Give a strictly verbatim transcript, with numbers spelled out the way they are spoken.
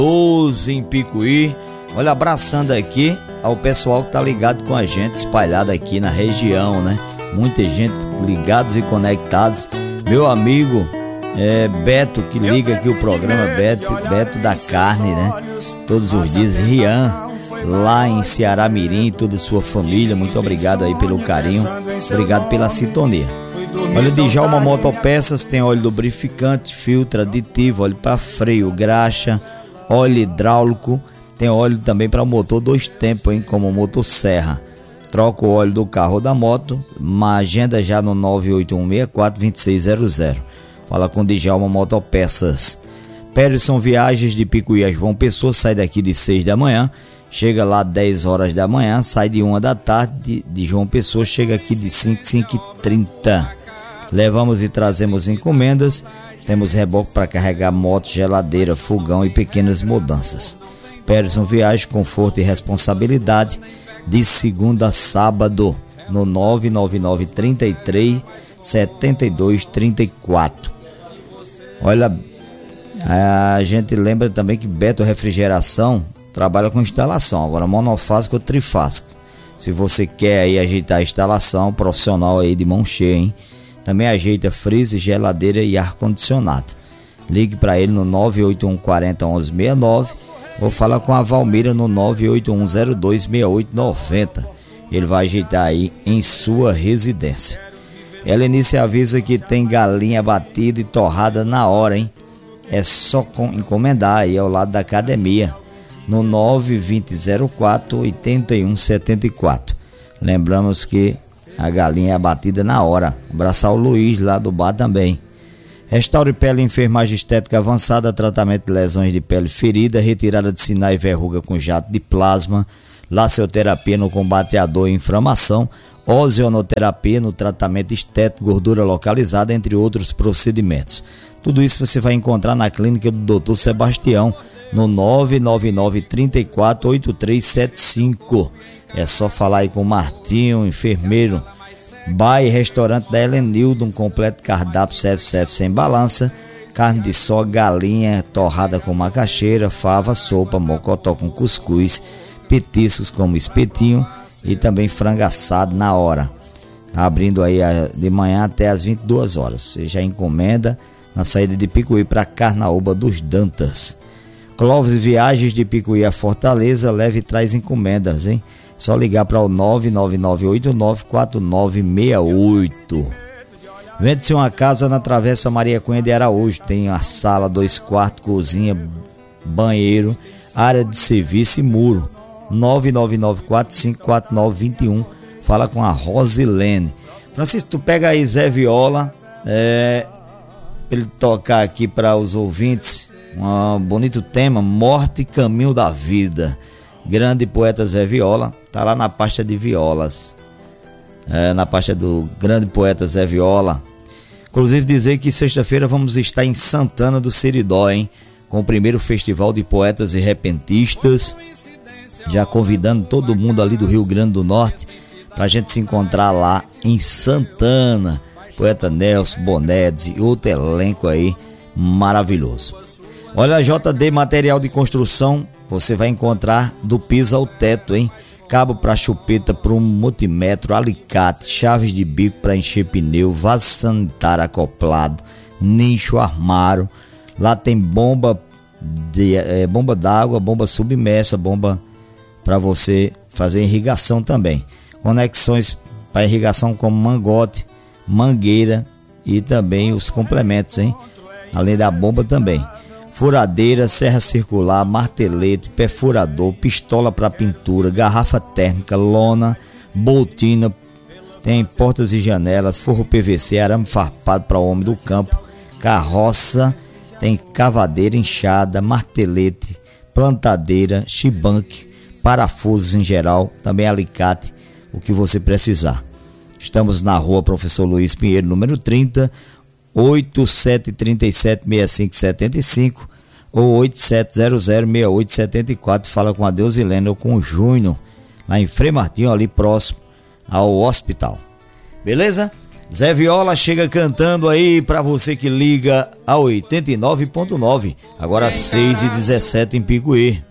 doze em Picuí. Olha, abraçando aqui ao pessoal que tá ligado com a gente, espalhado aqui na região, né? Muita gente ligados e conectados. Meu amigo é, Beto, que liga aqui o programa, Beto, Beto da Carne, né? Todos os dias. Rian, lá em Ceará Mirim, toda a sua família, muito obrigado aí pelo carinho, obrigado pela sintonia. Óleo de Djalma Motopeças, tem óleo lubrificante, filtro aditivo, óleo para freio, graxa, óleo hidráulico, tem óleo também para motor dois tempos, hein, como motosserra. Troca o óleo do carro ou da moto, uma agenda já no nove oito um seis quatro dois seis zero zero. Fala com Djalma Motopeças. Peterson Viagens de Picuí a João Pessoa, sai daqui de seis da manhã, chega lá dez horas da manhã, sai de uma da tarde de, de João Pessoa, chega aqui de cinco, cinco e trinta. Levamos e trazemos encomendas, temos reboque para carregar moto, geladeira, fogão e pequenas mudanças. Peterson Viagem, conforto e responsabilidade, de segunda a sábado, no nove nove nove, trinta e três, setenta e dois, trinta e quatro. Olha, a gente lembra também que Beto Refrigeração trabalha com instalação, agora monofásico ou trifásico. Se você quer aí ajeitar a instalação, profissional aí de mão cheia, hein? Também ajeita freezer, geladeira e ar-condicionado. Ligue para ele no nove oito um, quatro zero, onze sessenta e nove ou fala com a Valmira no nove oito um, zero dois, seis oito nove zero. Ele vai ajeitar aí em sua residência. Helenice avisa que tem galinha batida e torrada na hora, hein? É só encomendar aí ao lado da academia no nove dois zero quatro, oito um sete quatro. Lembramos que a galinha é abatida na hora. Abraçar o Luiz lá do bar também. Restaure Pele, enfermagem estética avançada, tratamento de lesões de pele ferida, retirada de sinais e verruga com jato de plasma, laceoterapia no combate à dor e inflamação, ozonoterapia no tratamento estético, gordura localizada, entre outros procedimentos. Tudo isso você vai encontrar na clínica do doutor Sebastião, no nove nove nove, três quatro, oito três sete cinco. É só falar aí com o Martinho, enfermeiro. Bar e restaurante da Helenildo, um completo cardápio self-service sem balança, carne de sol, galinha, torrada com macaxeira, fava, sopa, mocotó com cuscuz, petiscos como espetinho e também frango assado na hora. Abrindo aí de manhã até as vinte e duas horas. Você já encomenda na saída de Picuí para Carnaúba dos Dantas. Clóvis Viagens de Picuí a Fortaleza, leve e traz encomendas, hein? Só ligar para o nove nove nove oito nove quatro nove seis oito. Vende-se uma casa na Travessa Maria Cunha de Araújo. Tem a sala, dois quartos, cozinha, banheiro, área de serviço e muro. nove nove nove quatro cinco quatro nove dois um. Fala com a Rosilene. Francisco, tu pega aí Zé Viola, é, ele tocar aqui para os ouvintes um bonito tema, Morte e Caminho da Vida. Grande poeta Zé Viola, tá lá na pasta de violas, é, na pasta do grande poeta Zé Viola. Inclusive dizer que sexta-feira vamos estar em Santana do Seridó, hein, com o primeiro festival de poetas e repentistas, já convidando todo mundo ali do Rio Grande do Norte pra gente se encontrar lá em Santana. Poeta Nelson Bonedes e outro elenco aí maravilhoso. Olha, a J D Material de Construção, você vai encontrar do piso ao teto, hein? Cabo para chupeta, para um multímetro, alicate, chaves de bico para encher pneu, vaso sanitário acoplado, nicho, armário. Lá tem bomba de é, bomba d'água, bomba submersa, bomba para você fazer irrigação também. Conexões para irrigação como mangote, mangueira e também os complementos, hein? Além da bomba também. Furadeira, serra circular, martelete, perfurador, pistola para pintura, garrafa térmica, lona, boltina, tem portas e janelas, forro P V C, arame farpado para o homem do campo, carroça, tem cavadeira, enxada, martelete, plantadeira, chibanque, parafusos em geral, também alicate, o que você precisar. Estamos na rua Professor Luiz Pinheiro, número trinta, oito sete três sete, seis cinco sete cinco ou oito sete zero zero, seis oito sete quatro. Fala com a Deusilene ou com o Júnior, lá em Frei Martinho, ali próximo ao hospital. Beleza? Zé Viola chega cantando aí pra você que liga a oitenta e nove ponto nove, agora seis e dezessete em Picuí.